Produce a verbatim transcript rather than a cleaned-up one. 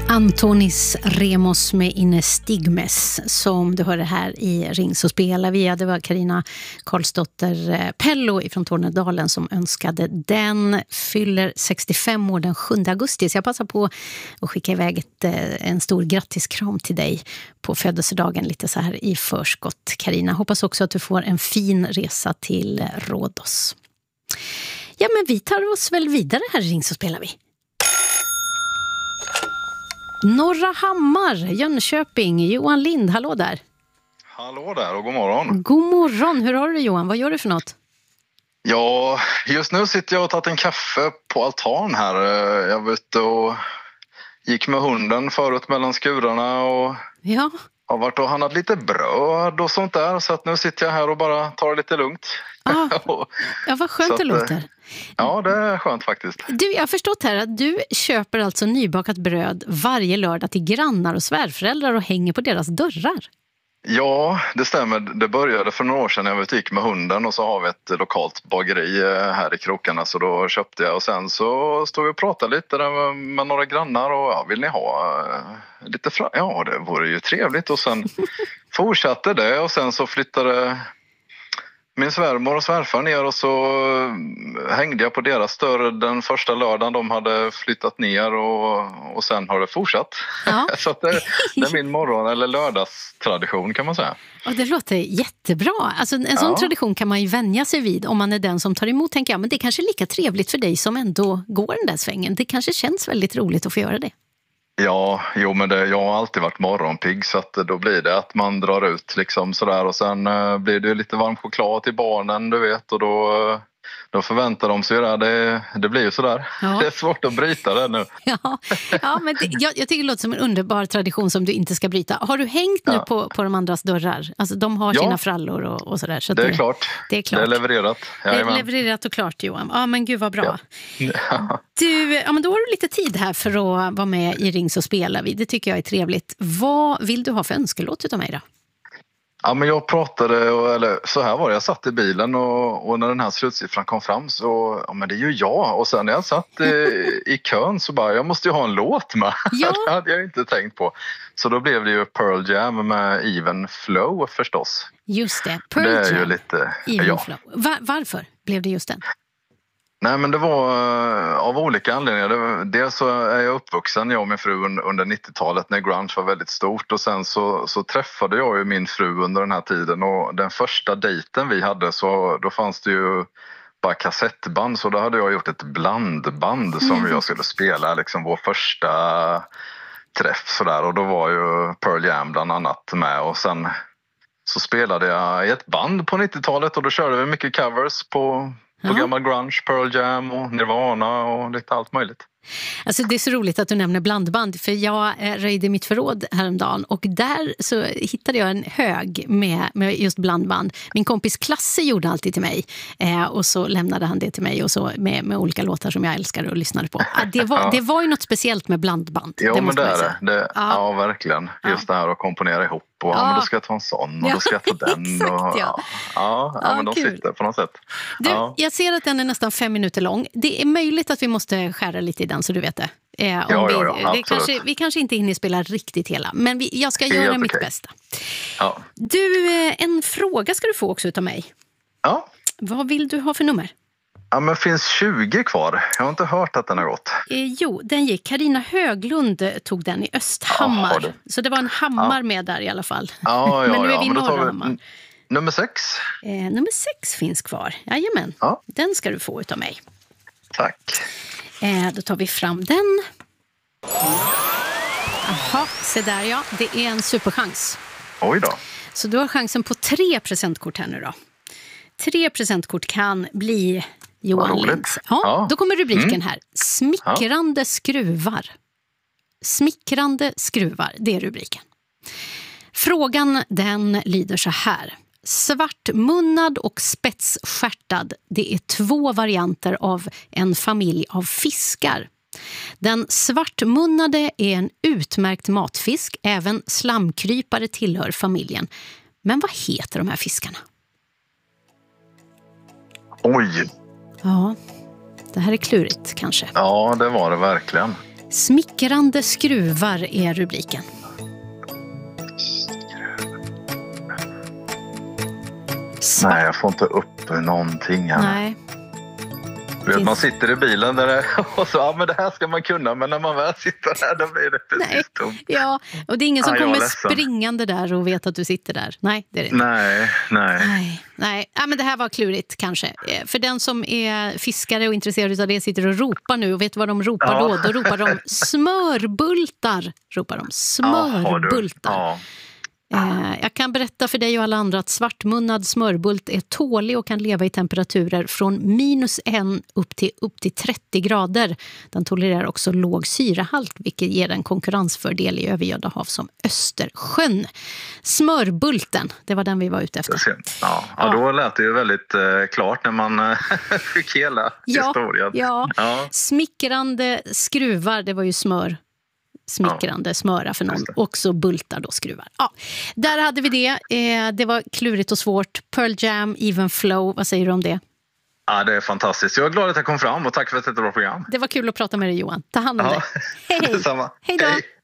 Antonis Remos med Inestigmes som du hörde här i Ring så spelar vi. Det var Carina Karlsdotter Pello från Tornedalen som önskade den. Fyller sextiofem år den sjunde augusti, så jag passar på att skicka iväg ett, en stor grattiskram till dig på födelsedagen lite så här i förskott, Carina. Hoppas också att du får en fin resa till Rhodos. Ja, men vi tar oss väl vidare här i Ring så spelar vi. Norra Hammar, Jönköping, Johan Lind, hallå där. Hallå där och god morgon. God morgon, hur har du det Johan? Vad gör du för något? Ja, just nu sitter jag och tagit en kaffe på altan här. Jag var ute och gick med hunden förut mellan skurarna och ja. har varit och handlat lite bröd och sånt där. Så att nu sitter jag här och bara tar det lite lugnt. Ah, ja, vad skönt att, det låter. Ja, det är skönt faktiskt. Du, jag har förstått här att du köper alltså nybakat bröd varje lördag till grannar och svärföräldrar och hänger på deras dörrar. Ja, det stämmer. Det började för några år sedan när jag var ute med hunden och så har vi ett lokalt bageri här i krokarna, så då köpte jag och sen så stod vi och pratade lite där med några grannar och ja, vill ni ha lite fram? Ja, det vore ju trevligt och sen fortsatte det och sen så flyttade min svärmor och svärfar ner och så hängde jag på deras dörr den första lördagen de hade flyttat ner och, och sen har det fortsatt. Ja. Så att det, det är min morgon- eller lördagstradition kan man säga. Och det låter jättebra. Alltså en sån ja. tradition kan man ju vänja sig vid om man är den som tar emot, tänker jag. Men det är kanske lika trevligt för dig som ändå går den där svängen. Det kanske känns väldigt roligt att få göra det. Ja, jo men det, jag har alltid varit morgonpigg så att då blir det att man drar ut liksom sådär och sen uh, blir det lite varm choklad till barnen du vet och då, uh, då förväntar de sig det, det, det blir ju sådär. Ja. Det är svårt att bryta det nu. Ja, ja men det, jag, jag tycker det låter som en underbar tradition som du inte ska bryta. Har du hängt nu ja. på, på de andras dörrar? Alltså de har ja. sina frallor och, och sådär. Så det, är det, klart. det är klart. Det är levererat. Det är levererat och klart Johan. Ja men gud vad bra. Ja. Ja. Du, ja men då har du lite tid här för att vara med i Ring så spelar vi. Det tycker jag är trevligt. Vad vill du ha för önskelåt utav mig då? Ja, men jag pratade, eller så här var det, jag satt i bilen och, och när den här slutsiffran kom fram så, ja men det är ju jag. Och sen när jag satt i, i kön så bara, jag måste ju ha en låt med. Ja. Det hade jag inte tänkt på. Så då blev det ju Pearl Jam med Even Flow förstås. Just det, Pearl det är Jam, ju lite, Even ja. Flow. Var, varför blev det just den? Nej men det var av olika anledningar. Dels så är jag uppvuxen, jag och min fru under nittiotalet när grunge var väldigt stort. Och sen så, så träffade jag ju min fru under den här tiden. Och den första dejten vi hade så då fanns det ju bara kassettband. Så då hade jag gjort ett blandband som mm. jag skulle spela liksom vår första träff sådär. Och då var ju Pearl Jam bland annat med. Och sen så spelade jag i ett band på nittiotalet och då körde vi mycket covers på... På ja. gammal grunge, Pearl Jam och Nirvana och lite allt möjligt. Alltså det är så roligt att du nämner blandband för jag röjde mitt förråd häromdagen och där så hittade jag en hög med, med just blandband. Min kompis Klasse gjorde alltid till mig eh, och så lämnade han det till mig och så med, med olika låtar som jag älskar och lyssnade på. Ah, det, var, ja. det var ju något speciellt med blandband. Jo det men det är det. det ja. ja verkligen. Just ja. det här att komponera ihop och ja. Ja, men då ska jag ta en sån och ja. då ska jag ta den. Exakt, och, ja. Ja, ja, ja men de kul. sitter på något sätt. Du, ja. Jag ser att den är nästan fem minuter lång. Det är möjligt att vi måste skära lite i den så du vet det. Eh, om ja, vi, ja, ja, det kanske, vi kanske inte hinner spela riktigt hela, men vi, jag ska Helt göra okay. mitt bästa. Ja. Du, en fråga ska du få också utav mig. Ja. Vad vill du ha för nummer? Ja, men finns tjugo kvar. Jag har inte hört att den har gått. Eh, jo, den gick. Carina Höglund tog den i Östhammar. Aha, det. Så det var en hammar ja. med där i alla fall. Ja, ja, men nu är ja, vi i Norrhammar. N- nummer sex. Eh, nummer sex finns kvar. Jajamän. Ja. Den ska du få utav mig. Tack. Eh, då tar vi fram den. Jaha, se där ja. Det är en superchans. Oj då. Så du har chansen på tre presentkort här nu då. Tre presentkort kan bli Johan Linds. Ja, ja. Då kommer rubriken mm. här. Smickrande ja. skruvar. Smickrande skruvar, det är rubriken. Frågan den lyder så här. Svartmunnad och spetsskärtad, det är två varianter av en familj av fiskar. Den svartmunnade är en utmärkt matfisk, även slamkrypare tillhör familjen. Men vad heter de här fiskarna? Oj! Ja, det här är klurigt kanske. Ja, det var det verkligen. Smickrande skruvar är rubriken. Svart. Nej, jag får inte upp någonting här. Nej. Vet, man sitter i bilen där det, och så, ja men det här ska man kunna, men när man väl sitter där då blir det precis Nej. tomt. Ja, och det är ingen som ja, kommer springande där och vet att du sitter där. Nej, det är det inte. Nej, nej. Nej, nej. Ja, men det här var klurigt kanske. För den som är fiskare och intresserad av det sitter och ropar nu och vet vad de ropar ja. då? Då ropar de smörbultar. Ropar de smörbultar. Ja, Jag kan berätta för dig och alla andra att svartmunnad smörbult är tålig och kan leva i temperaturer från minus en upp till, upp till trettio grader. Den tolererar också låg syrehalt, vilket ger en konkurrensfördel i övergödda hav som Östersjön. Smörbulten, det var den vi var ute efter. Ja, ja då lät det ju väldigt eh, klart när man eh, fick hela ja, historien. Ja. ja, smickrande skruvar, det var ju smör. Smickrande, smöra för någon. Också bultar då, skruvar. Ja, där hade vi det. Eh, det var klurigt och svårt. Pearl Jam, Even Flow. Vad säger du om det? Ja, det är fantastiskt. Jag är glad att jag kom fram och tack för ett bra program. Det var kul att prata med dig, Johan. Ta hand om ja. dig. Hej, hej. Detsamma. Hej då. Hej.